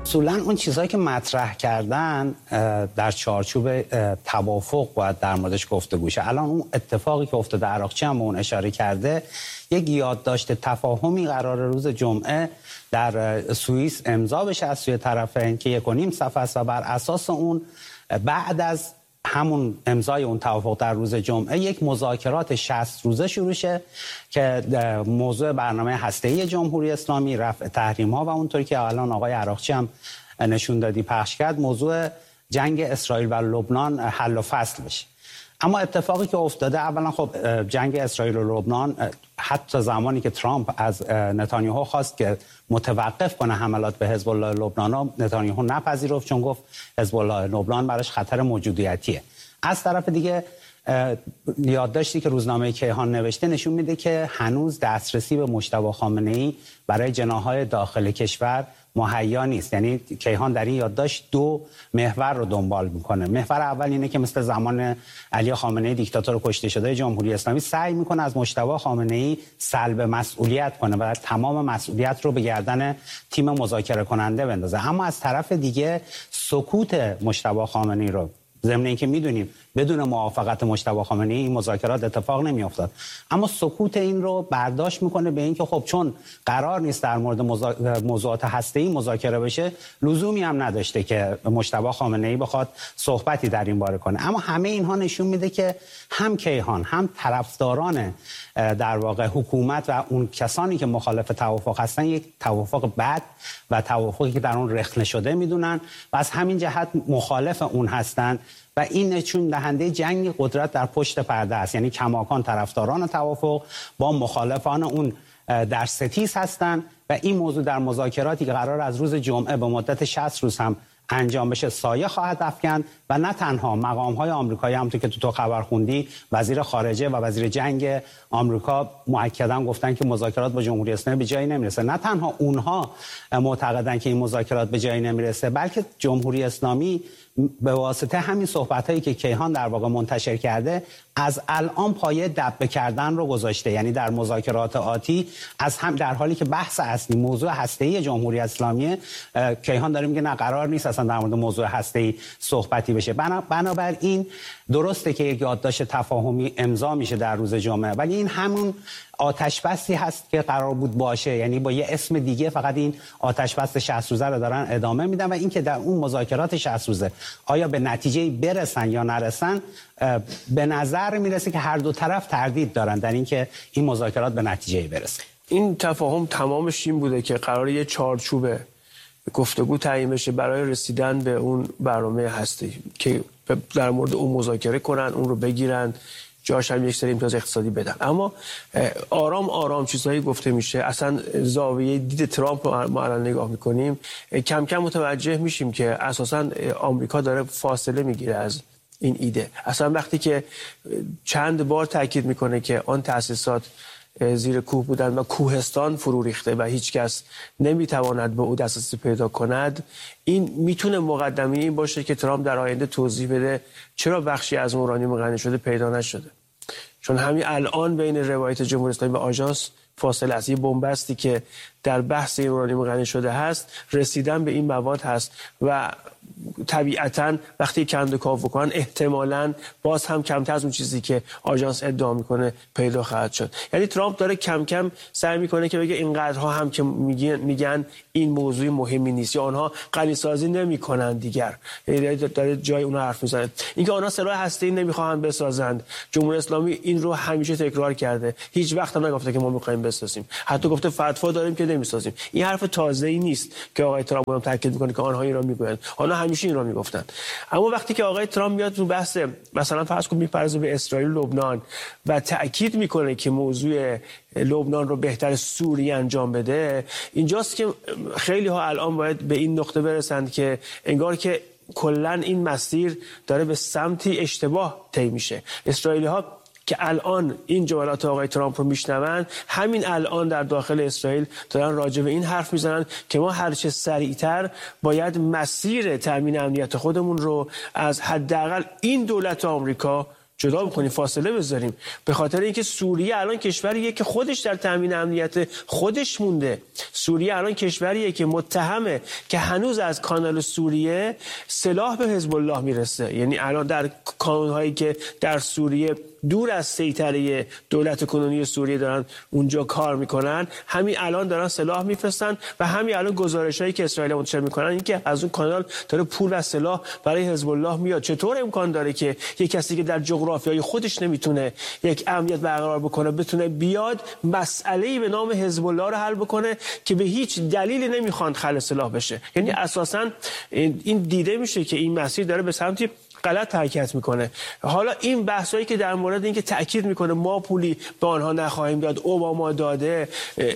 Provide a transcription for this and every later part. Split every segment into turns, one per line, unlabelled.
اصولا اون چیزهایی که مطرح کردن در چارچوب توافق باید در موردش گفتگو شه. الان اون اتفاقی که افتاده عراقچی هم اون اشاره کرده، یک یادداشت تفاهمی قرار روز جمعه در سوئیس امضا بشه از سوی طرفین که 1.5 صفحه است و بر اساس اون بعد از همون امضای اون توافق در روز جمعه یک مذاکرات 60 روزه شروع شه که موضوع برنامه هسته‌ای جمهوری اسلامی، رفع تحریم‌ها و اونطوری که الان آقای عراقچی هم نشون دادی پخش کرد، موضوع جنگ اسرائیل و لبنان حل و فصل بشه. اما اتفاقی که افتاده، اولا خب جنگ اسرائیل و لبنان حتی زمانی که ترامپ از نتانیاهو خواست که متوقف کنه حملات به حزب الله لبنان، نتانیاهو نپذیرفت چون گفت حزب الله لبنان براش خطر موجودیتیه. از طرف دیگه یادداشتی که روزنامه کیهان نوشته نشون میده که هنوز دسترسی به مجتبی خامنه‌ای برای جناح‌های داخل کشور مهیا نیست. یعنی کیهان در این یادداشت 2 محور رو دنبال میکنه. محور اول اینه که مثل زمان علی خامنه‌ای دیکتاتور کشته شده جمهوری اسلامی سعی میکنه از مجتبی خامنه‌ای سلب مسئولیت کنه و تمام مسئولیت رو به گردن تیم مذاکره کننده بندازه. اما از طرف دیگه سکوت مجتبی خامنه‌ای رو، ضمن اینکه میدونیم بدون موافقت مجتبی خامنه‌ای این مذاکرات اتفاق نمیافتاد، اما سکوت این رو برداشت میکنه به اینکه خب چون قرار نیست در مورد موضوعات هسته‌ای مذاکره بشه، لزومی هم نداشته که مجتبی خامنه‌ای بخواد صحبتی در این باره کنه. اما همه اینها نشون میده که هم کیهان هم طرفداران در واقع حکومت و اون کسانی که مخالف توافق هستن یک توافق بد و توافقی که در اون رخنه شده میدونن و از همین جهت مخالف اون هستن و این نشون دهنده جنگ قدرت در پشت پرده است. یعنی کماکان طرفداران توافق با مخالفان اون در ستیز هستند و این موضوع در مذاکراتی که قرار از روز جمعه به مدت 60 روز هم انجام بشه سایه خواهد افکند و نه تنها مقام‌های آمریکایی همونطور که تو خبر خوندی، وزیر خارجه و وزیر جنگ آمریکا مؤکداً گفتن که مذاکرات با جمهوری اسلامی به جایی نمیرسه. نه تنها اونها معتقدن که این مذاکرات به جایی نمیرسه، بلکه جمهوری اسلامی به واسطه همین صحبت‌هایی که کیهان در واقع منتشر کرده از الان پایه دبه کردن رو گذاشته. یعنی در مذاکرات آتی از هم در حالی که بحث اصلی موضوع هسته‌ای جمهوری اسلامی، کیهان داره میگه نه قرار نیست اصلا در مورد موضوع هسته‌ای صحبتی بشه. بنابراین درسته که یک یادداشت تفاهمی امضا میشه در روز جمعه، ولی این همون آتش‌بسی هست که قرار بود باشه، یعنی با یه اسم دیگه، فقط این آتش‌بس 60 روزه رو دارن ادامه میدن و اینکه در اون مذاکرات 60 روزه آیا به نتیجه برسن یا نرسن، به نظر میرسه که هر دو طرف تردید دارن در اینکه این مذاکرات به نتیجه برسه.
این تفاهم تمامش این بوده که قراره یه چارچوب گفتگو تعیین بشه برای رسیدن به اون برنامه هستی که در مورد اون مذاکره کنن، اون رو بگیرن، جاش هم یک سری امتیاز اقتصادی بدن. اما آرام آرام چیزهایی گفته میشه. اصلا زاویه دید ترامپ رو ما الان نگاه میکنیم، کم کم متوجه میشیم که اساسا آمریکا داره فاصله میگیره از این ایده. اصلا وقتی که چند بار تاکید میکنه که آن تأسیسات زیر کوه بودن و کوهستان فرو ریخته و هیچ کس نمیتواند به او دسترسی پیدا کند، این میتونه مقدمه این باشه که ترامپ در آینده توضیح بده چرا بخشی از اورانیوم غنی شده پیدا نشده. چون همین الان بین روایت جمهوری اسلامی و آژانس فاصله است. یه بنبستی که در بحث اورانیوم غنی شده هست، رسیدن به این مواد هست و طبیعتاً وقتی کندوکاو بکنن احتمالاً باز هم کمتر از اون چیزی که آژانس ادعا میکنه پیدا خواهد شد. یعنی ترامپ داره کم کم سعی میکنه که بگه اینقدرها هم که میگن این موضوع مهمی نیست یا آنها غنی‌سازی نمیکنن دیگر، داره جای اونها حرف میزنه. اینکه آنها سلاح هسته‌ای نمیخواهند بسازند، جمهوری اسلامی این رو همیشه تکرار کرده، هیچ وقت هم نگفته که ما میخوایم بسازیم، حتی گفته فتوا داریم که نمیسازیم. این حرف تازه‌ای نیست که آقای ترامپ هم تاکید میکنه که آنها این رو میگویند، آنها همیشه این رو میگفتن. اما وقتی که آقای ترامپ میاد تو بحث مثلا فرض کن میپرزه به اسرائیل و لبنان و تاکید میکنه که موضوع لبنان رو بهتر سوریه انجام بده، اینجاست که خیلی ها الان باید به این نقطه برسند که انگار که کلا این مسیر داره به سمتی اشتباه طی میشه. اسرائیلی ها که الان این جملات آقای ترامپ رو میشنون، همین الان در داخل اسرائیل دارن راجع به این حرف میزنن که ما هرچه سریعتر باید مسیر تامین امنیت خودمون رو از حداقل این دولت آمریکا جدا بکنیم، فاصله بذاریم، به خاطر اینکه سوریه الان کشوریه که خودش در تامین امنیت خودش مونده. سوریه الان کشوریه که متهمه که هنوز از کانال سوریه سلاح به حزب الله میرسه. یعنی الان در کانال‌هایی که در سوریه دور از سیطره دولت کنونی سوریه دارن اونجا کار میکنن، همین الان دارن سلاح میفرستن و همین الان گزارشایی که اسرائیل منتشر میکنن این که از اون کانال داره پول و سلاح برای حزب الله میاد. چطور امکان داره که یک کسی که در جغرافیای خودش نمیتونه یک امنیت برقرار بکنه بتونه بیاد مسئله‌ای به نام حزب الله رو حل بکنه که به هیچ دلیلی نمیخوان خلع سلاح بشه؟ یعنی اساساً این دیده میشه که این مسیر داره به سمتی غلط حرکت میکنه. حالا این بحثایی که در مورد اینکه تاکید میکنه ما پولی به آنها نخواهیم داد، اوباما داده،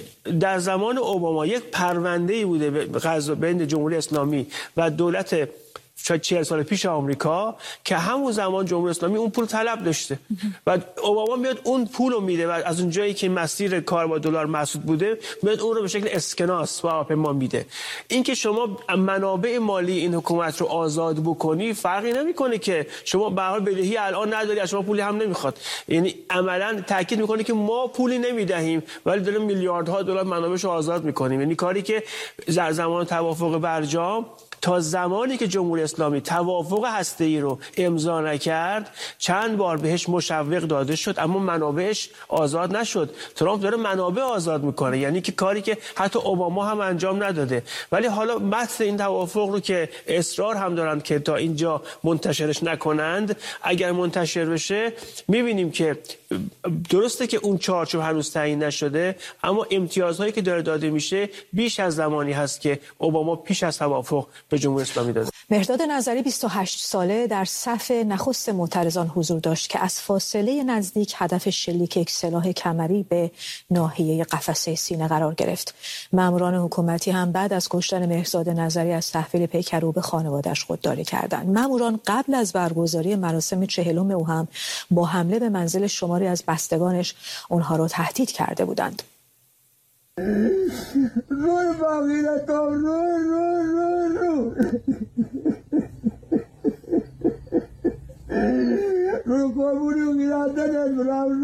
در زمان اوباما یک پرونده‌ای بوده بین جمهوری اسلامی و دولت شاید 40 سال پیش آمریکا که همون زمان جمهوری اسلامی اون پول طلب داشته و اوباما میاد اون پول رو میده و از اون جایی که مسیر کار با دلار مسدود بوده میاد اون رو به شکل اسکناس و هواپیما میده. این که شما منابع مالی این حکومت رو آزاد بکنی فرقی نمیکنه که شما به هر حال بدهی الان نداری، از شما پولی هم نمیخواد. یعنی عملاً تاکید میکنه که ما پولی نمیدهیم ولی داریم میلیاردها دلار منابعش رو آزاد میکنیم. یعنی کاری که در زمان توافق برجام تا زمانی که جمهوری اسلامی توافق هسته‌ای رو امضا نکرد چند بار بهش مشوق داده شد اما منابعش آزاد نشد. ترامپ داره منابع آزاد میکنه، یعنی که کاری که حتی اوباما هم انجام نداده. ولی حالا متن این توافق رو که اصرار هم دارن که تا اینجا منتشرش نکنند، اگر منتشر بشه میبینیم که درسته که اون چارچوب هنوز تعیین نشده اما امتیازهایی که داره داده میشه بیش از زمانی هست که اوباما پیش از توافق به جمهوری اسلامی داده.
مهرداد نظری 28 ساله در صف نخست معترضان حضور داشت که از فاصله نزدیک هدف شلیک یک سلاح کمری به ناحیه قفسه سینه قرار گرفت. ماموران حکومتی هم بعد از کشتن مهرداد نظری از تحویل پیکر به خانواده‌اش خودداری کردند. ماموران قبل از برگزاری مراسم 40 او هم با حمله به منزل شماری از بستگانش اونها را تهدید کرده بودند.
روی باقیلتم روی قبولی گیرانده نزرم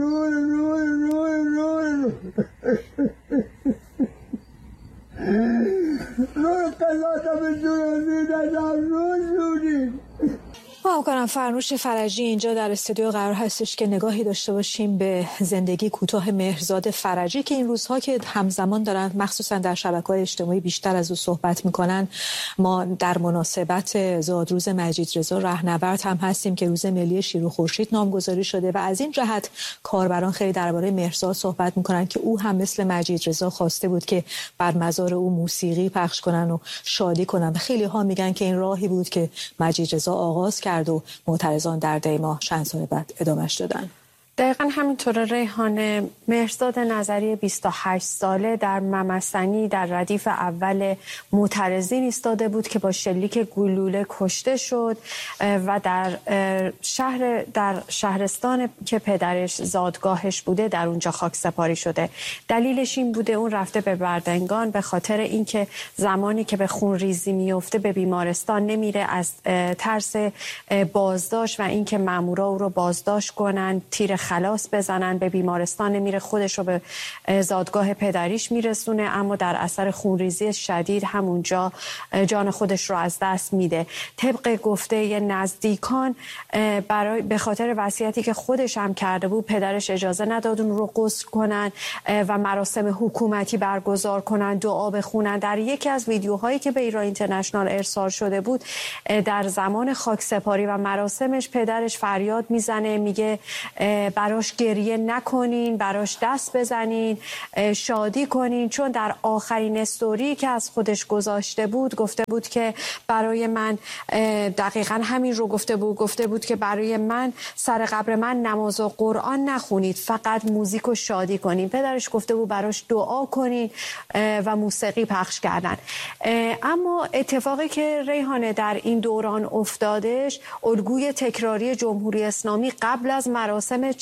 روی قلاتم جنوزی نزم روی
ما کنم فرنوش فرجی اینجا در استودیو قرار هستش که نگاهی داشته باشیم به زندگی کوتاه مهرزاد فرجی که این روزها که همزمان دارن مخصوصا در شبکه‌های اجتماعی بیشتر از او صحبت میکنن. ما در مناسبت زادروز مجید رضا رهنورد هم هستیم که روز ملی شیر و خورشید نامگذاری شده و از این جهت کاربران خیلی درباره مهرزاد صحبت میکنن که او هم مثل مجید رضا خواسته بود که بر مزار او موسیقی پخش کنن و شادی کنن. خیلی ها میگن که این راهی بود که مجید رضا آغاز کرد و معترضان در دی ماه چند سال بعد ادامهش دادن.
دقیقاً همینطوره ریحانه. مهرزاد نظری 28 ساله در ممسنی در ردیف اول معترضین ایستاده بود که با شلیک گلوله کشته شد و در شهرستان که پدرش زادگاهش بوده در اونجا خاک سپاری شده. دلیلش این بوده اون رفته به بردنگان به خاطر اینکه زمانی که به خون ریزی میفته به بیمارستان نمیره از ترس بازداشت و اینکه مامورا او رو بازداشت کنن، تیر خلاص بزنن، به بیمارستان نمیره، خودش رو به زادگاه پدریش میرسونه اما در اثر خونریزی شدید همونجا جان خودش رو از دست میده. طبق گفته نزدیکان به خاطر وصیتی که خودش هم کرده بود پدرش اجازه نداد اون رو غسل کنن و مراسم حکومتی برگزار کنن، دعا بخونن. در یکی از ویدیوهایی که به ایران اینترنشنال ارسال شده بود در زمان خاکسپاری و مراسمش پدرش فریاد میزنه، میگه براش گریه نکنین، براش دست بزنین، شادی کنین، چون در آخرین استوری که از خودش گذاشته بود گفته بود که برای من دقیقاً همین رو گفته بود که برای من سر قبر من نماز و قرآن نخونید، فقط موزیک و شادی کنین. پدرش گفته بود براش دعا کنین و موسیقی پخش کردن. اما اتفاقی که ریحانه در این دوران افتادش الگوی تکراری جمهوری اسلامی قبل از مراسم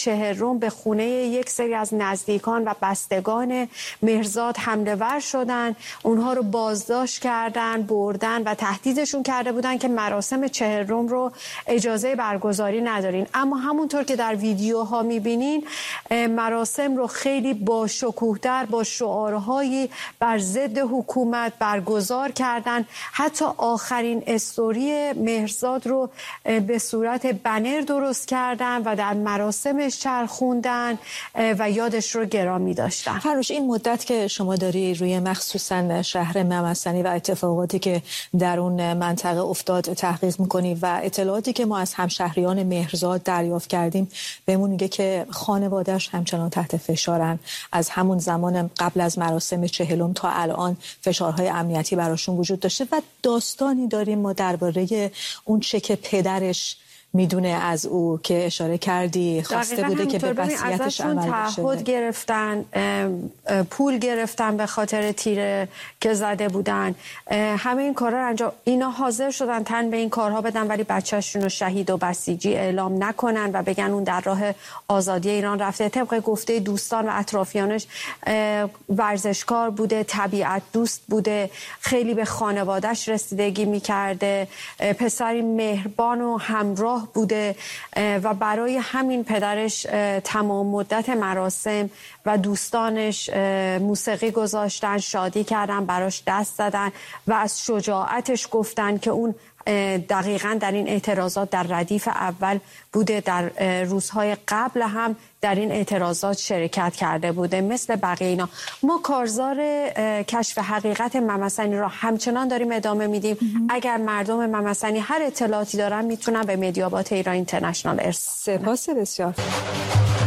چهرم به خونه یک سری از نزدیکان و بستگان مهرزاد حمله ور شدن، اونها رو بازداشت کردن، بردن و تهدیدشون کرده بودن که مراسم چهرم رو اجازه برگزاری ندارین. اما همونطور که در ویدیوها میبینین مراسم رو خیلی با شکوه‌تر، با شعارهایی بر ضد حکومت برگزار کردن. حتی آخرین استوری مهرزاد رو به صورت بنر درست کردن و در مراسمش چرخوندن و یادش رو گرامی داشتن.
فرنوش، این مدت که شما داری روی مخصوصا شهر ممسنی و اتفاقاتی که در اون منطقه افتاد تحقیق میکنی و اطلاعاتی که ما از همشهریان مهرزاد دریافت کردیم بهمون میگه که خانواده‌اش همچنان تحت فشارن. از همون زمان قبل از مراسم 40 تا الان فشارهای امنیتی براشون وجود داشته و داستانی داریم ما درباره اون چه که پدرش میدونه از او که اشاره کردی، خواسته بوده که به وصیتش عمل بشه.
تعهد گرفتن، پول گرفتن به خاطر تیره که زده بودن، همه این کارا رو انجام، اینا حاضر شدن تن به این کارها بدن ولی بچه‌شون رو شهید و بسیجی اعلام نکنن و بگن اون در راه آزادی ایران رفته. طبق گفته دوستان و اطرافیانش ورزشکار بوده، طبیعت دوست بوده، خیلی به خانواده‌اش رسیدگی می‌کرده، پسری مهربان و همراه بوده و برای همین پدرش تمام مدت مراسم و دوستانش موسیقی گذاشتن، شادی کردن، براش دست زدن و از شجاعتش گفتن که اون دقیقاً در این اعتراضات در ردیف اول بوده، در روزهای قبل هم در این اعتراضات شرکت کرده بوده. مثل بقیه اینا ما کارزار کشف حقیقت ممسنی را همچنان داریم ادامه میدیم. اگر مردم ممسنی هر اطلاعاتی دارن میتونن به مدیابات ایران اینترنشنال ارسال.
سپاس بسیار.